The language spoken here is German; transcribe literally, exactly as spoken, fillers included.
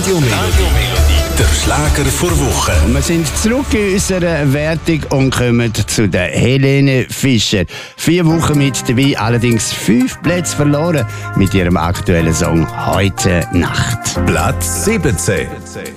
Radio Melodie, der Schlager vor Woche. Wir sind zurück in unserer Wertung und kommen zu der Helene Fischer. Vier Wochen mit dabei, allerdings fünf Plätze verloren mit ihrem aktuellen Song «Heute Nacht». Platz siebzehn.